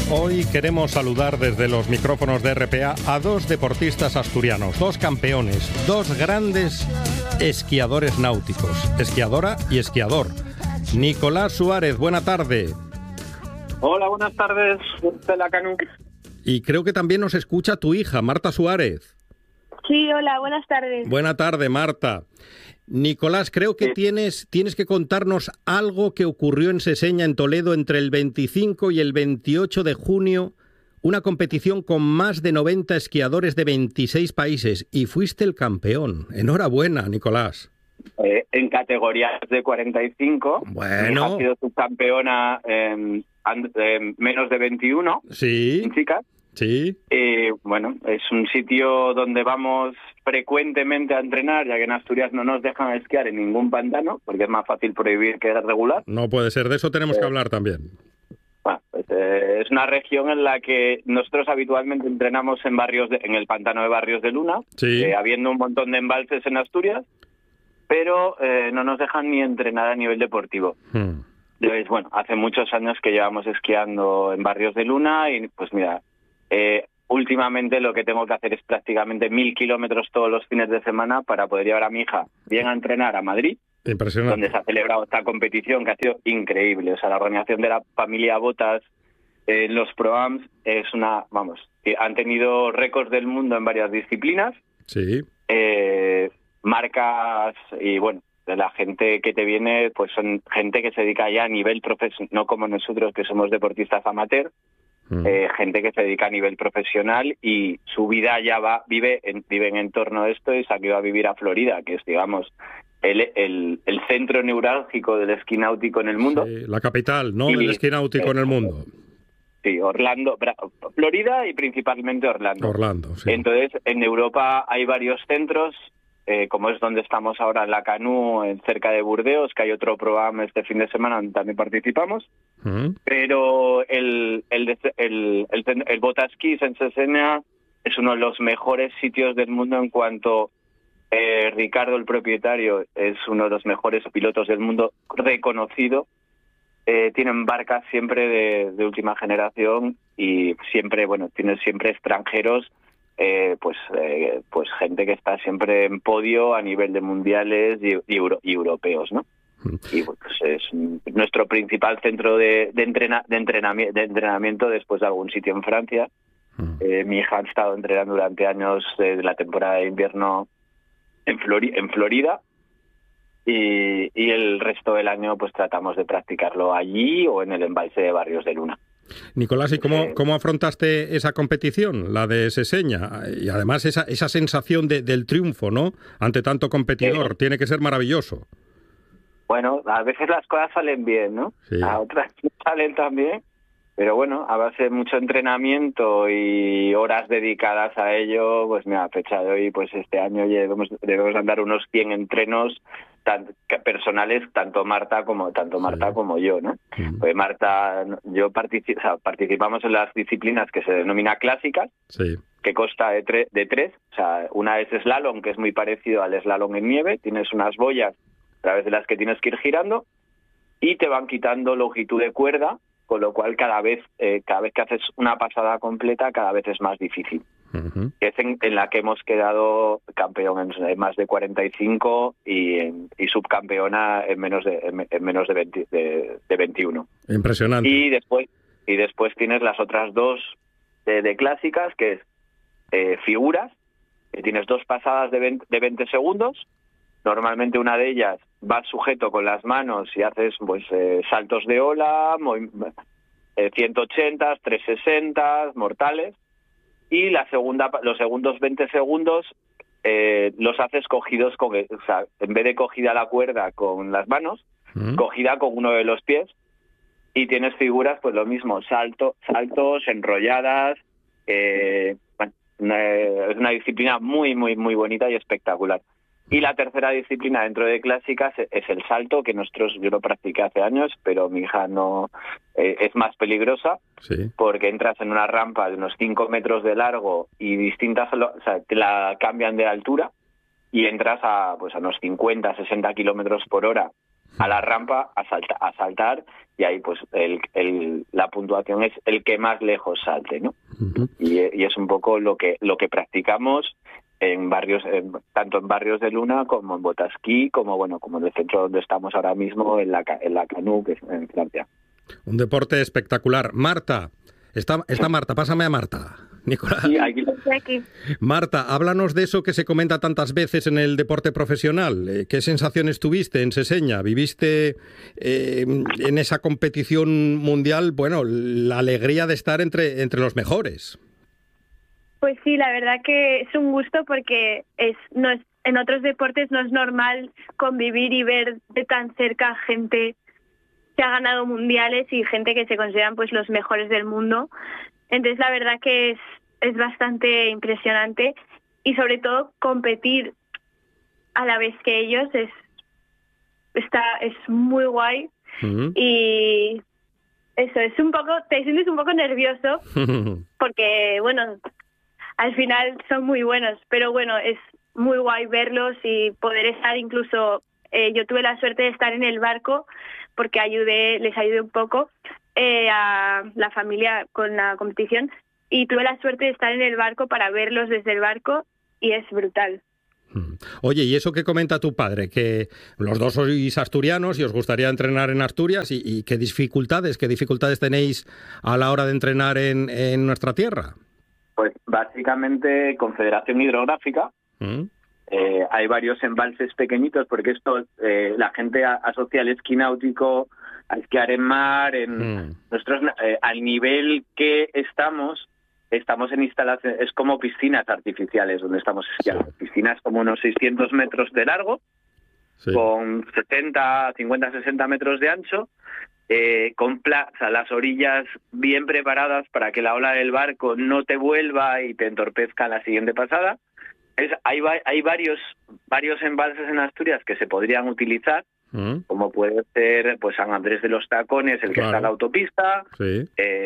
Hoy queremos saludar desde los micrófonos de RPA a dos deportistas asturianos, dos campeones, dos grandes esquiadores náuticos, esquiadora y esquiador. Nicolás Suárez, buena tarde. Hola, buenas tardes, de la Canu. Y creo que también nos escucha tu hija, Marta Suárez. Sí, hola, buenas tardes. Buena tarde, Marta. Nicolás, creo que tienes que contarnos algo que ocurrió en Seseña, en Toledo, entre el 25 y el 28 de junio, una competición con más de 90 esquiadores de 26 países, y fuiste el campeón. Enhorabuena, Nicolás. En categorías de 45, bueno, ha sido subcampeona en menos de 21, sí, en chicas. Sí. Bueno, es un sitio donde vamos frecuentemente a entrenar, ya que en Asturias no nos dejan esquiar en ningún pantano, porque es más fácil prohibir que regular. No puede ser, de eso tenemos que hablar también. Bueno, pues, es una región en la que nosotros habitualmente entrenamos en el pantano de Barrios de Luna, sí, habiendo un montón de embalses en Asturias, pero no nos dejan ni entrenar a nivel deportivo. Entonces, bueno, hace muchos años que llevamos esquiando en Barrios de Luna y pues mira, últimamente lo que tengo que hacer es prácticamente 1000 kilómetros todos los fines de semana para poder llevar a mi hija bien a entrenar a Madrid. Impresionante. Donde se ha celebrado esta competición que ha sido increíble. O sea, la organización de la familia Botas, los Pro-Ams, es una, vamos, han tenido récords del mundo en varias disciplinas. Sí. Marcas y bueno, la gente que te viene, pues son gente que se dedica ya a nivel profesional, no como nosotros que somos deportistas amateur. Gente que se dedica a nivel profesional y su vida ya vive en torno a esto y se ha ido a vivir a Florida, que es, digamos, el centro neurálgico del esquí náutico en el mundo. Sí, la capital, ¿no?, del esquí náutico en el mundo. Sí, Orlando, Florida y principalmente Orlando. Orlando, sí. Entonces, en Europa hay varios centros, como es donde estamos ahora en la Canú, cerca de Burdeos, que hay otro programa este fin de semana donde también participamos. Pero el Botaskis en Seseña es uno de los mejores sitios del mundo en cuanto Ricardo, el propietario, es uno de los mejores pilotos del mundo reconocido. Tienen barcas siempre de última generación y siempre, bueno, tienen siempre extranjeros, pues gente que está siempre en podio a nivel de mundiales y europeos, ¿no? Y pues es nuestro principal centro de entrenamiento después de algún sitio en Francia. Mi hija ha estado entrenando durante años de la temporada de invierno en Florida y el resto del año pues tratamos de practicarlo allí o en el embalse de Barrios de Luna. Nicolás, ¿y cómo afrontaste esa competición, la de Seseña? Y además esa sensación del triunfo, ¿no?, ante tanto competidor, tiene que ser maravilloso. Bueno, a veces las cosas salen bien, ¿no? Sí. A otras salen también, pero bueno, a base de mucho entrenamiento y horas dedicadas a ello, pues mira, a fecha de hoy, pues este año debemos andar unos 100 entrenos personales, tanto Marta como yo, ¿no? Pues Marta, yo participamos en las disciplinas que se denomina clásicas, que consta de tres, o sea, una es slalom, que es muy parecido al slalom en nieve, tienes unas boyas a través de las que tienes que ir girando y te van quitando longitud de cuerda, con lo cual cada vez que haces una pasada completa, cada vez es más difícil. Es en la que hemos quedado campeón en más de 45 y subcampeona en menos de 21. Impresionante. Y después tienes las otras dos de clásicas, que es figuras, que tienes dos pasadas de 20 segundos. Normalmente una de ellas vas sujeto con las manos y haces pues saltos de ola, 180, 360, mortales. Y los segundos 20 segundos los haces cogidos en vez de cogida la cuerda con las manos, cogida con uno de los pies. Y tienes figuras, pues lo mismo, saltos, enrolladas. Es una disciplina muy, muy, muy bonita y espectacular. Y la tercera disciplina dentro de clásicas es el salto, que yo lo practiqué hace años, pero mi hija no es más peligrosa, porque entras en una rampa de unos 5 metros de largo y te la cambian de altura y entras a unos 50, 60 kilómetros por hora a la rampa a saltar, y ahí pues puntuación es el que más lejos salte, ¿no? Ujú. Y es un poco lo que practicamos en barrios, tanto en barrios de Luna como en Botasquí, como en el centro donde estamos ahora mismo, en la Canú, que es en Francia. Un deporte espectacular. Marta, está Marta, pásame a Marta. Nicolás. Y aquí Estoy aquí. Marta, háblanos de eso que se comenta tantas veces en el deporte profesional. ¿Qué sensaciones tuviste en Seseña? ¿Viviste en esa competición mundial, bueno, la alegría de estar entre los mejores? Pues sí, la verdad que es un gusto porque en otros deportes no es normal convivir y ver de tan cerca gente que ha ganado mundiales y gente que se consideran pues los mejores del mundo. Entonces la verdad que es bastante impresionante y sobre todo competir a la vez que ellos es muy guay. Ujú. Y eso, te sientes un poco nervioso porque, bueno, al final son muy buenos, pero bueno, es muy guay verlos y poder estar incluso, yo tuve la suerte de estar en el barco porque les ayudé un poco a la familia con la competición y tuve la suerte de estar en el barco para verlos desde el barco y es brutal. Oye, ¿y eso qué comenta tu padre? Que los dos sois asturianos y os gustaría entrenar en Asturias y qué dificultades tenéis a la hora de entrenar en nuestra tierra. pues básicamente Confederación Hidrográfica. ¿Mm? Hay varios embalses pequeñitos porque esto la gente asocia al esquí náutico, a esquiar en mar. Nosotros al nivel que estamos en instalaciones, es como piscinas artificiales donde estamos esquiando. Sí. Piscinas como unos 600 metros de largo, sí, con 50, 60 metros de ancho, con las orillas bien preparadas para que la ola del barco no te vuelva y te entorpezca la siguiente pasada. Hay varios embalses en Asturias que se podrían utilizar, como puede ser pues San Andrés de los Tacones, el que está en la autopista, sí,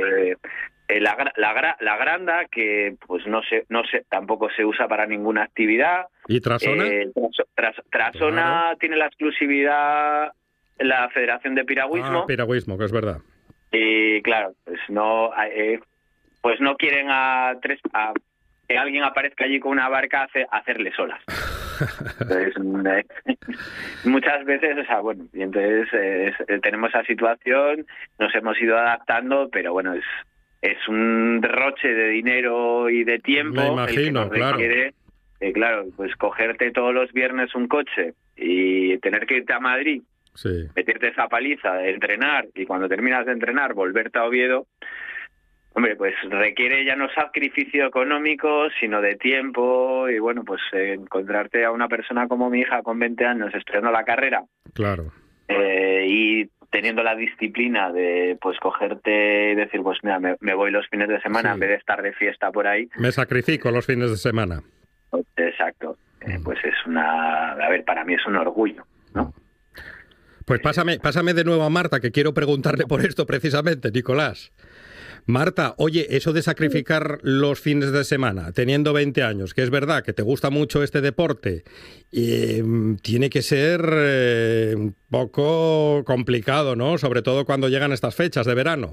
la Granda, que pues no sé, tampoco se usa para ninguna actividad. ¿Y Trasona? Trasona, claro, tiene la exclusividad la Federación de Piragüismo. Piragüismo, que es verdad. Y claro, pues no quieren que alguien aparezca allí con una barca a hacerle olas. Entonces, muchas veces, y entonces tenemos esa situación, nos hemos ido adaptando, pero bueno, es un derroche de dinero y de tiempo. Me imagino, el que nos requiere, claro, pues cogerte todos los viernes un coche y tener que irte a Madrid, sí, meterte esa paliza de entrenar y cuando terminas de entrenar volverte a Oviedo. Hombre, pues requiere ya no sacrificio económico, sino de tiempo y bueno, pues encontrarte a una persona como mi hija con 20 años estudiando la carrera. Claro. Y teniendo la disciplina de pues cogerte y decir, pues mira, me voy los fines de semana, sí, en vez de estar de fiesta por ahí. Me sacrifico los fines de semana. Exacto. Pues para mí es un orgullo, ¿no? Pues pásame de nuevo a Marta, que quiero preguntarle por esto precisamente, Nicolás. Marta, oye, eso de sacrificar los fines de semana, teniendo 20 años, que es verdad que te gusta mucho este deporte, tiene que ser un poco complicado, ¿no? Sobre todo cuando llegan estas fechas de verano.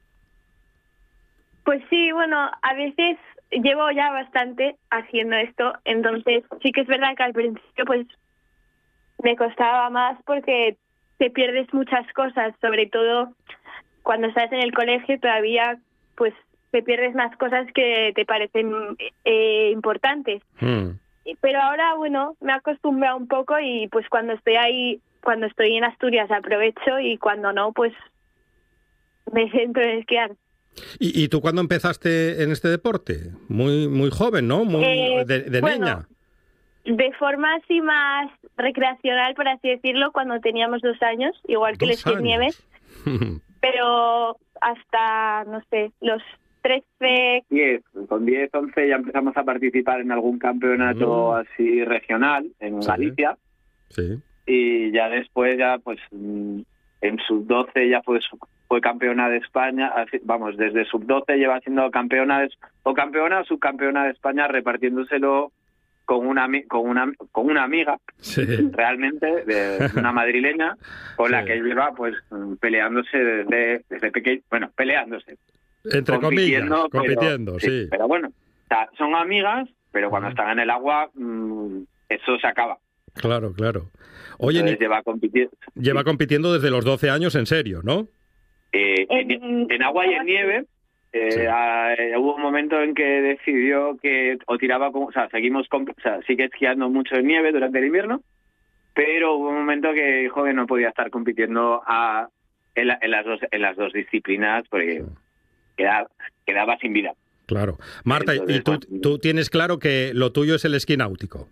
Pues sí, bueno, a veces llevo ya bastante haciendo esto, entonces sí que es verdad que al principio pues me costaba más porque te pierdes muchas cosas, sobre todo cuando estás en el colegio todavía pues te pierdes más cosas que te parecen importantes. Pero ahora, bueno, me he acostumbrado un poco y pues cuando estoy en Asturias aprovecho y cuando no, pues me centro en esquiar. ¿Y tú cuándo empezaste en este deporte? Muy joven, ¿no? De niña. De forma así más recreacional, por así decirlo, cuando teníamos 2 años, igual que el esquí nieves. Pero hasta, no sé, los 13... Con 10, 11 ya empezamos a participar en algún campeonato así regional en Galicia. Sí. Y ya después, pues en sub-12 ya fue campeona de España. Desde sub-12 lleva siendo campeona o subcampeona de España, repartiéndoselo con una amiga, Sí. realmente, de una madrileña, con la Sí. que lleva pues peleándose desde pequeño, bueno, peleándose, Entre comillas, compitiendo, compitiendo, sí. pero bueno, o sea, son amigas, pero cuando están en el agua, eso se acaba. Claro, claro. Oye, Entonces lleva compitiendo desde los 12 años en serio, ¿no? en agua y en nieve. Sí. Hubo un momento en que decidió que o tiraba o sea, sigue esquiando mucho en nieve durante el invierno, pero hubo un momento que dijo que no podía estar compitiendo en las dos disciplinas porque quedaba sin vida. Claro. Marta, Entonces, ¿y tú tienes claro que lo tuyo es el esquí náutico?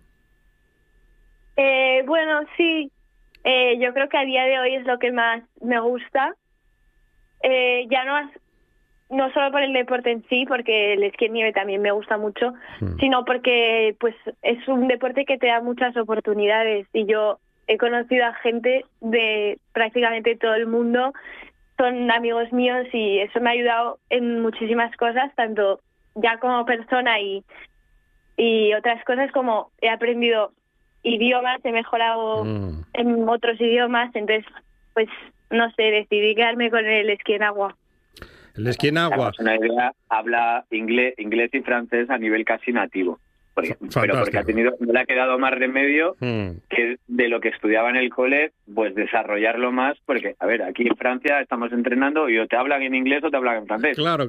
Bueno, sí. Yo creo que a día de hoy es lo que más me gusta. Ya no solo por el deporte en sí, porque el esquí en nieve también me gusta mucho, sino porque pues es un deporte que te da muchas oportunidades y yo he conocido a gente de prácticamente todo el mundo, son amigos míos y eso me ha ayudado en muchísimas cosas, tanto ya como persona y otras cosas, como he aprendido idiomas, he mejorado en otros idiomas, entonces pues no sé, decidí quedarme con el esquí en agua. El esquí en agua. Una idea, habla inglés y francés a nivel casi nativo. Pero porque no le ha quedado más remedio que de lo que estudiaba en el cole, pues desarrollarlo más, porque, a ver, aquí en Francia estamos entrenando y o te hablan en inglés o te hablan en francés. Claro.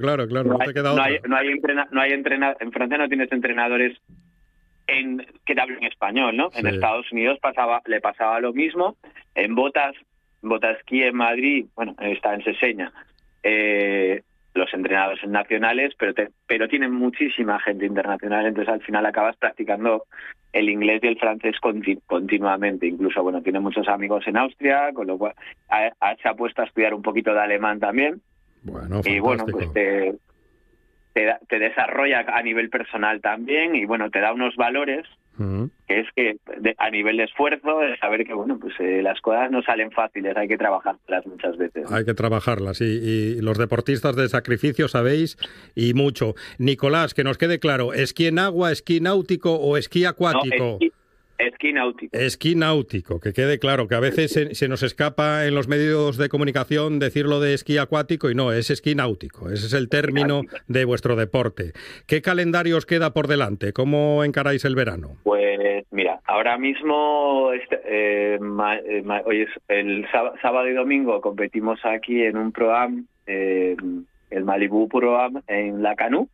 En Francia no tienes entrenadores que te hablen español, ¿no? Sí. En Estados Unidos le pasaba lo mismo. En Botasquí en Madrid, bueno, está en Seseña, los entrenadores son nacionales, pero tienen muchísima gente internacional, entonces al final acabas practicando el inglés y el francés continuamente. Incluso, bueno, tiene muchos amigos en Austria, con lo cual se ha puesto a estudiar un poquito de alemán también. Bueno, fantástico. Y bueno, pues te desarrolla a nivel personal también y bueno, te da unos valores que es que a nivel de esfuerzo, de saber que bueno, pues las cosas no salen fáciles, hay que trabajarlas muchas veces. Hay que trabajarlas y los deportistas de sacrificio sabéis y mucho. Nicolás, que nos quede claro, ¿esquí en agua, esquí náutico o esquí acuático? No, esquí náutico. Esquí náutico, que quede claro, que a veces se nos escapa en los medios de comunicación decirlo de esquí acuático y no, es esquí náutico. Ese es el término de vuestro deporte. ¿Qué calendario os queda por delante? ¿Cómo encaráis el verano? Pues mira, ahora mismo, hoy es el sábado y domingo competimos aquí en un Pro-Am, el Malibu Pro-Am en La Canú.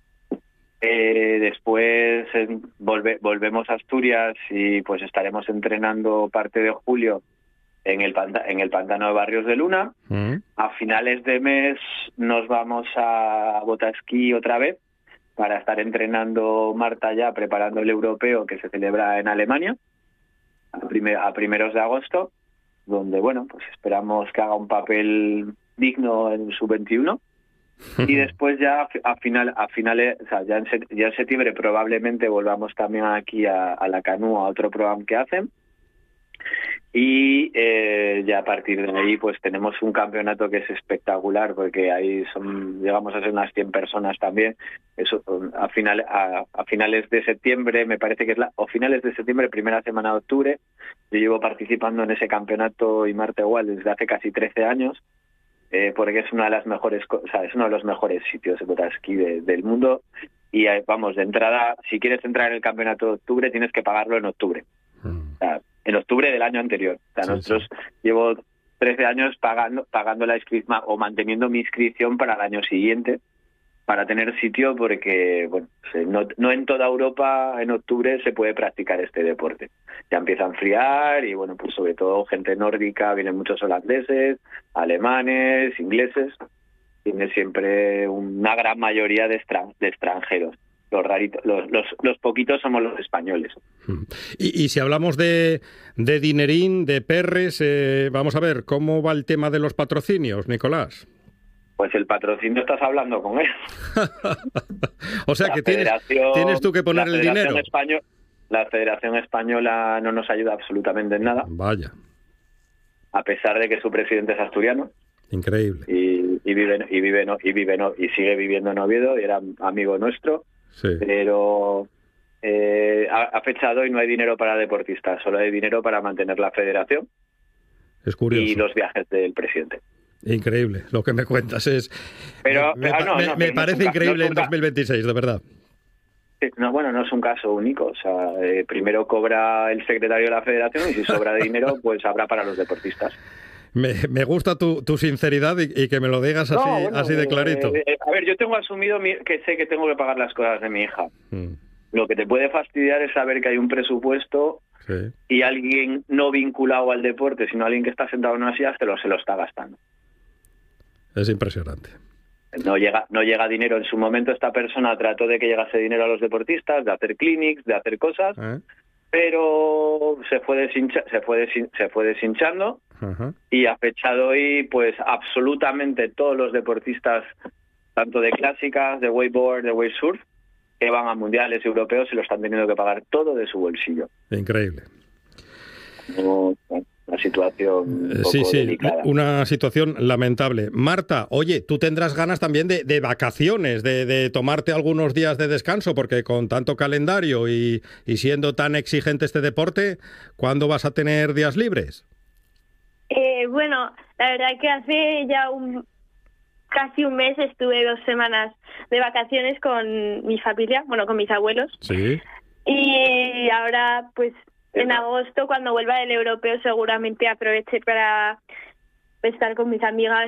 Después volvemos a Asturias y pues estaremos entrenando parte de julio en el pantano de Barrios de Luna. A finales de mes nos vamos a Botasquí otra vez para estar entrenando Marta ya, preparando el europeo que se celebra en Alemania a primeros de agosto, donde bueno, pues esperamos que haga un papel digno en sub-21. Y después ya a finales, o sea, ya en septiembre probablemente volvamos también aquí a La Canú, a otro programa que hacen. Y ya a partir de ahí pues tenemos un campeonato que es espectacular, porque ahí llegamos a ser unas 100 personas también. Eso a finales de septiembre, me parece que es o finales de septiembre, primera semana de octubre. Yo llevo participando en ese campeonato y Marta igual desde hace casi 13 años. Porque es una de las mejores, o sea, es uno de los mejores sitios de botasquí del mundo. Y vamos, de entrada, si quieres entrar en el campeonato de octubre, tienes que pagarlo en octubre. O sea, en octubre del año anterior. O sea, nosotros llevo 13 años pagando la inscripción o manteniendo mi inscripción para el año siguiente, para tener sitio, porque bueno, no en toda Europa en octubre se puede practicar este deporte. Ya empieza a enfriar y bueno, pues sobre todo gente nórdica, vienen muchos holandeses, alemanes, ingleses, tiene siempre una gran mayoría de extranjeros. Los raritos, los poquitos somos los españoles. Y si hablamos de dinerín, de perres, vamos a ver, ¿cómo va el tema de los patrocinios, Nicolás? Pues el patrocinio estás hablando con él. O sea que tienes tú que poner el dinero. La Federación Española no nos ayuda absolutamente en nada. Vaya. A pesar de que su presidente es asturiano. Increíble. Y sigue viviendo en Oviedo y era amigo nuestro. Sí. Pero a fecha de hoy no hay dinero para deportistas, solo hay dinero para mantener la federación. Es curioso. Y los viajes del presidente. Increíble, lo que me cuentas es... me parece no increíble en 2026, de verdad. No, bueno, no es un caso único. O sea, primero cobra el secretario de la federación y si sobra dinero, pues habrá para los deportistas. Me gusta tu sinceridad y que me lo digas así de clarito. A ver, yo tengo asumido que sé que tengo que pagar las cosas de mi hija. Lo que te puede fastidiar es saber que hay un presupuesto y alguien no vinculado al deporte, sino alguien que está sentado en una silla, se lo está gastando. Es impresionante. No llega dinero. En su momento esta persona trató de que llegase dinero a los deportistas, de hacer clinics, de hacer cosas, pero se fue deshinchando. Y a fecha de hoy, pues absolutamente todos los deportistas, tanto de clásicas, de wakeboard, de wake surf, que van a mundiales europeos, se lo están teniendo que pagar todo de su bolsillo. Increíble. Una situación un poco delicada. Una situación lamentable. Marta, oye, tú tendrás ganas también de vacaciones, de tomarte algunos días de descanso, porque con tanto calendario y siendo tan exigente este deporte, ¿cuándo vas a tener días libres? Bueno, la verdad que hace ya casi un mes estuve 2 semanas de vacaciones con mi familia, bueno, con mis abuelos. Sí. Y ahora, pues, en agosto, cuando vuelva del europeo, seguramente aproveche para estar con mis amigas